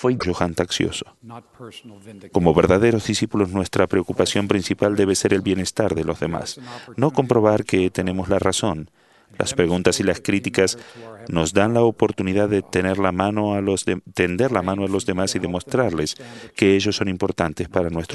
cónyuge ansioso. Como verdaderos discípulos, nuestra preocupación principal debe ser el bienestar de los demás, no comprobar que tenemos la razón. Las preguntas y las críticas nos dan la oportunidad de tender la mano a los demás y demostrarles que ellos son importantes para nuestro